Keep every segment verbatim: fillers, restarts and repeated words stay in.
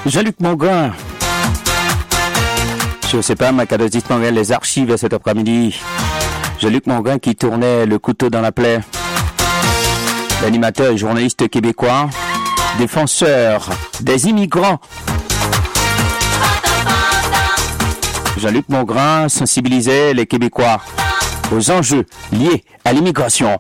Jean-Luc Mongrain. Je ne sais pas, ma cadosiste Mongrain, les archives cet après-midi. Jean-Luc Mongrain qui tournait le couteau dans la plaie. L'animateur et journaliste québécois, défenseur des immigrants. Jean-Luc Mongrain sensibilisait les Québécois aux enjeux liés à l'immigration.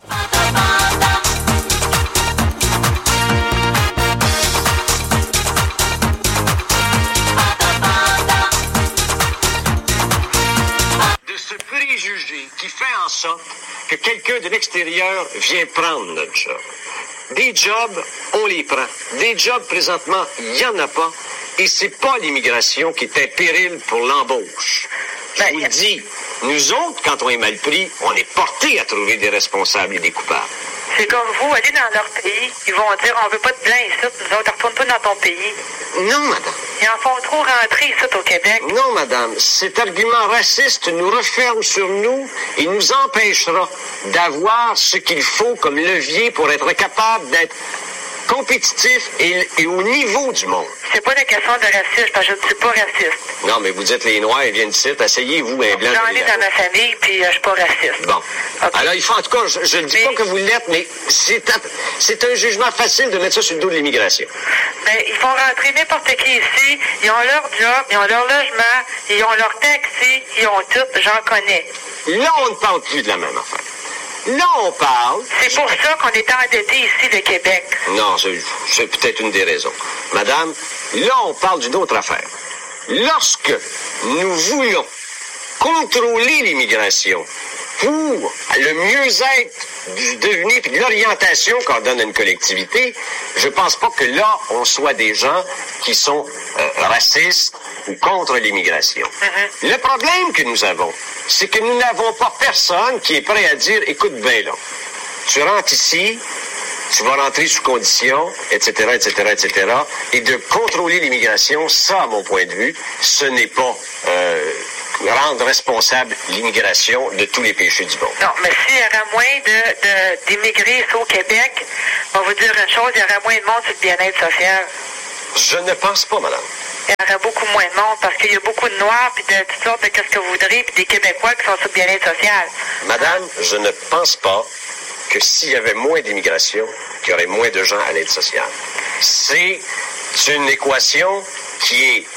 Qui fait en sorte que quelqu'un de l'extérieur vient prendre notre job. Des jobs, on les prend. Des jobs, présentement, il n'y en a pas. Et c'est pas l'immigration qui est un péril pour l'embauche. Je vous le dis, nous autres, quand on est mal pris, on est portés à trouver des responsables et des coupables. C'est comme vous, allez dans leur pays, ils vont dire, on veut pas de blancs ici, nous autres, retourne pas dans ton pays. Non, madame. Ils en font trop rentrer ici au Québec. Non, madame. Cet argument raciste nous referme sur nous et nous empêchera d'avoir ce qu'il faut comme levier pour être capable d'être compétitif et, et au niveau du monde. C'est pas une question de racisme, parce que je ne suis pas raciste. Non, mais vous dites les Noirs, ils viennent ici, asseyez-vous, un blanc. J'en ai dans ma famille, puis euh, je suis pas raciste. Bon. Okay. Alors, il faut, en tout cas, je ne dis mais... pas que vous l'êtes, mais c'est un, c'est un jugement facile de mettre ça sur le dos de l'immigration. Mais ils font rentrer n'importe qui ici, ils ont leur job, ils ont leur logement, ils ont leur taxi, ils ont tout, j'en connais. Là, on ne parle plus de la même affaire. Là, on parle... C'est pour ça qu'on est endetté ici, le Québec. Non, c'est, c'est peut-être une des raisons. Madame, là, on parle d'une autre affaire. Lorsque nous voulons contrôler l'immigration pour le mieux-être du devenir et de l'orientation qu'on donne à une collectivité, je pense pas que là, on soit des gens qui sont euh, racistes ou contre l'immigration. Mm-hmm. Le problème que nous avons, c'est que nous n'avons pas personne qui est prêt à dire, écoute bien là, tu rentres ici, tu vas rentrer sous condition, et cetera, et cetera, et cetera. Et de contrôler l'immigration, ça, à mon point de vue, ce n'est pas euh, rendre responsable l'immigration de tous les péchés du monde. Non, mais s'il y aura moins de, de, d'immigrés ici au Québec, on va vous dire une chose, il y aura moins de monde sur le bien-être social. Je ne pense pas, madame. Il y aura beaucoup moins de monde parce qu'il y a beaucoup de Noirs puis de toutes sortes de qu'est-ce que vous voudrez puis des Québécois qui sont sur le bien-être social. Madame, je ne pense pas que s'il y avait moins d'immigration, qu'il y aurait moins de gens à l'aide sociale. C'est une équation qui est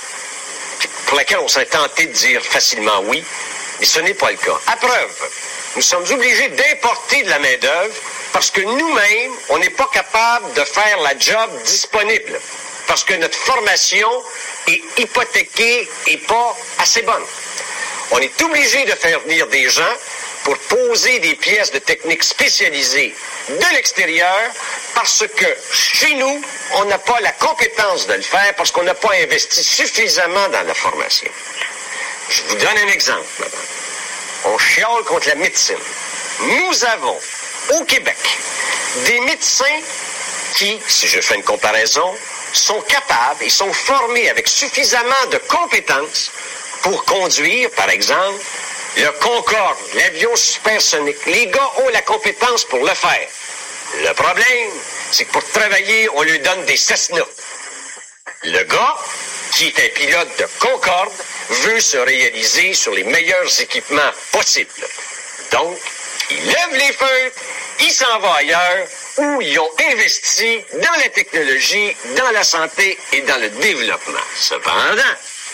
pour laquelle on serait tenté de dire facilement oui, mais ce n'est pas le cas. À preuve, nous sommes obligés d'importer de la main-d'œuvre parce que nous-mêmes, on n'est pas capable de faire la job disponible. Parce que notre formation est hypothéquée et pas assez bonne. On est obligé de faire venir des gens pour poser des pièces de technique spécialisées de l'extérieur parce que chez nous, on n'a pas la compétence de le faire parce qu'on n'a pas investi suffisamment dans la formation. Je vous donne un exemple, madame. On chiale contre la médecine. Nous avons, au Québec, des médecins qui, si je fais une comparaison, sont capables et sont formés avec suffisamment de compétences pour conduire, par exemple, le Concorde, l'avion supersonique. Les gars ont la compétence pour le faire. Le problème, c'est que pour travailler, on lui donne des Cessna. Le gars, qui est un pilote de Concorde, veut se réaliser sur les meilleurs équipements possibles. Donc, il lève les feux, il s'en va ailleurs, où ils ont investi dans la technologie, dans la santé et dans le développement. Cependant,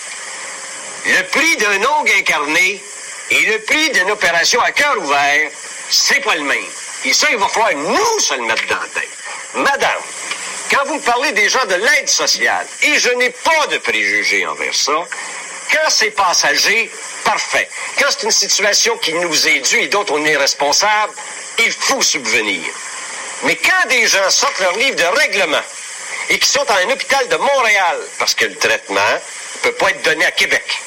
le prix d'un ongle incarné et le prix d'une opération à cœur ouvert, c'est pas le même. Et ça, il va falloir nous se le mettre dans la tête. Madame, quand vous me parlez des gens de l'aide sociale, et je n'ai pas de préjugés envers ça, quand c'est passager, parfait. Quand c'est une situation qui nous est due et dont on est responsable, il faut subvenir. Mais quand des gens sortent leur livre de règlement et qui sont dans un hôpital de Montréal, parce que le traitement ne peut pas être donné à Québec,